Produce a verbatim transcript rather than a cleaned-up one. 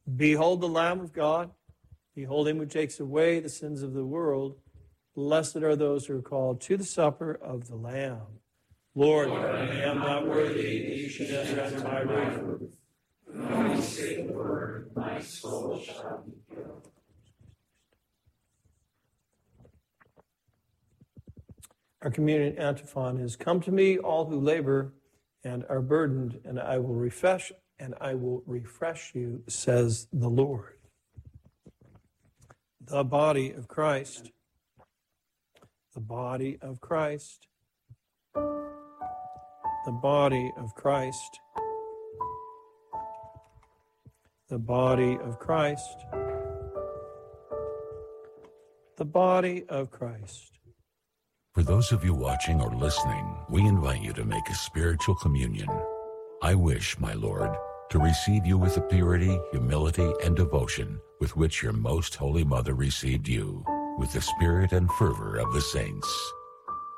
Behold the Lamb of God. Behold him who takes away the sins of the world. Blessed are those who are called to the supper of the Lamb. Lord, Lord I am not worthy that you should enter under my roof. But only say the word, my soul shall be healed. Our communion antiphon is, come to me, all who labor and are burdened, and I will refresh, and I will refresh you, says the Lord. The body of Christ. The body of Christ. The body of Christ. The body of Christ. The body of Christ. For those of you watching or listening, we invite you to make a spiritual communion. I wish, my Lord, to receive you with the purity, humility, and devotion with which your most holy mother received you, with the spirit and fervor of the saints.